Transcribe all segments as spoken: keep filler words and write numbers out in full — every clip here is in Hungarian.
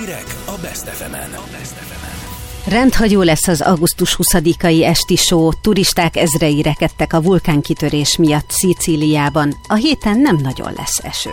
Hírek a Best ef emen. Rendhagyó lesz az augusztus huszadikai esti show, turisták ezrei rekedtek a vulkánkitörés miatt Szicíliában. A héten nem nagyon lesz eső.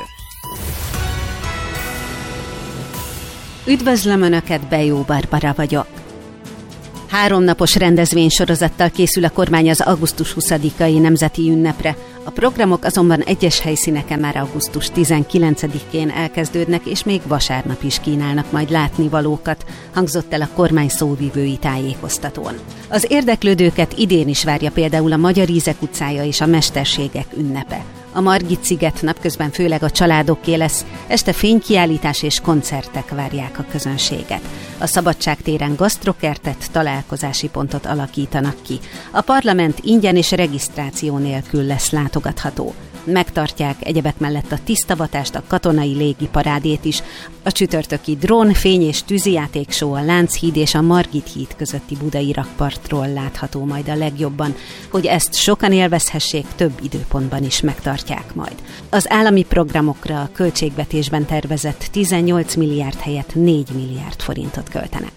Üdvözlöm Önöket, Bejó Barbara vagyok. Háromnapos rendezvénysorozattal készül a kormány az augusztus huszadikai nemzeti ünnepre. A programok azonban egyes helyszíneken már augusztus tizenkilencedikén elkezdődnek, és még vasárnap is kínálnak majd látnivalókat, hangzott el a kormány szóvivői tájékoztatón. Az érdeklődőket idén is várja például a Magyar Ízek utcája és a Mesterségek ünnepe. A Margit-sziget napközben főleg a családoké lesz, este fénykiállítás és koncertek várják a közönséget. A Szabadságtéren gasztrokertet, találkozási pontot alakítanak ki. A parlament ingyen és regisztráció nélkül lesz látogatható. Megtartják egyebek mellett a tisztavatást, a katonai légiparádét is, a csütörtöki drón, fény és tűzijáték show a Lánchíd és a Margit híd közötti budai rakpartról látható majd a legjobban, hogy ezt sokan élvezhessék, több időpontban is megtartják majd. Az állami programokra a költségvetésben tervezett tizennyolc milliárd helyett négy milliárd forintot költenek.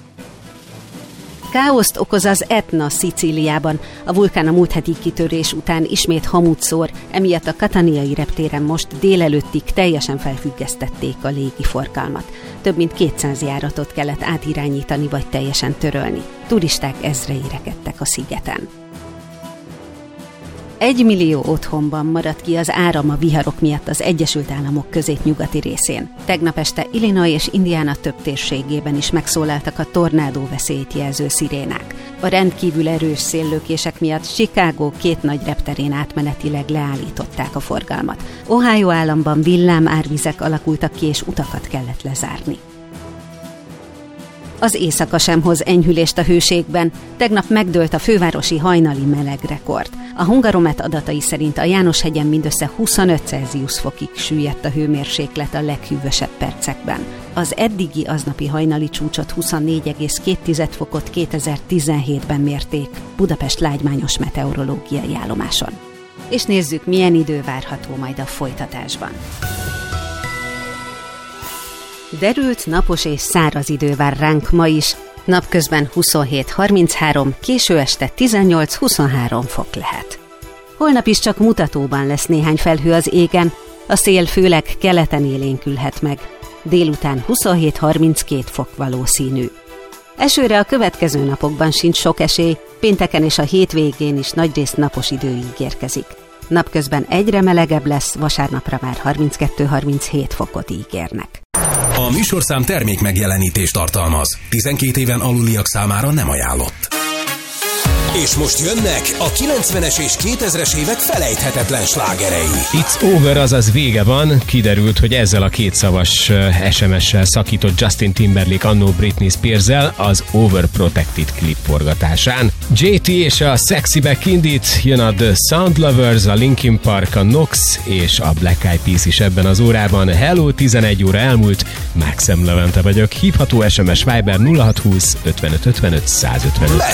Káoszt okoz az Etna Szicíliában. A vulkán a múlt heti kitörés után ismét hamut szór, emiatt a Cataniai reptéren most délelőttig teljesen felfüggesztették a légiforgalmat. Több mint kétszáz járatot kellett átirányítani vagy teljesen törölni. Turisták ezrei rekedtek a szigeten. Egy millió otthonban maradt ki az áram a viharok miatt az Egyesült Államok középnyugati részén. Tegnap este Illinois és Indiana több térségében is megszólaltak a tornádó veszélyt jelző szirénák. A rendkívül erős széllökések miatt Chicago két nagy repterén átmenetileg leállították a forgalmat. Ohio államban villám árvizek alakultak ki, és utakat kellett lezárni. Az éjszaka sem hoz enyhülést a hőségben. Tegnap megdőlt a fővárosi hajnali melegrekord. A Hungaromet adatai szerint a Jánoshegyen mindössze huszonöt Celsius fokig süllyedt a hőmérséklet a leghűvösebb percekben. Az eddigi aznapi hajnali csúcsot huszonnégy egész két fokot kétezer-tizenhétben mérték Budapest lágymányos meteorológiai állomáson. És nézzük, milyen idő várható majd a folytatásban. Derült, napos és száraz idő vár ránk ma is. Napközben huszonhét harminchárom, késő este tizennyolc-huszonhárom fok lehet. Holnap is csak mutatóban lesz néhány felhő az égen, a szél főleg keleten élénkülhet meg. Délután huszonhét harminckét fok valószínű. Esőre a következő napokban sincs sok esély, pénteken és a hétvégén is nagyrészt napos idő ígérkezik. Napközben egyre melegebb lesz, vasárnapra már harminckettő-harminchét fokot ígérnek. A műsorszám termék megjelenítést tartalmaz. tizenkét éven aluliak számára nem ajánlott. És most jönnek a kilencvenes és kétezres évek felejthetetlen slágerei. It's over, azaz vége van. Kiderült, hogy ezzel a kétszavas es em es-sel szakított Justin Timberlake annó Britney Spears-el az Overprotected klip forgatásán. jé té és a Sexy Back in It, jön a The Sound Lovers, a Linkin Park, a Nox és a Black Eyed Peas is ebben az órában. Hello, tizenegy óra elmúlt, Maxem Levente vagyok. Hívható es em es Viber nulla hat húsz ötvenöt ötvenöt százötvenöt.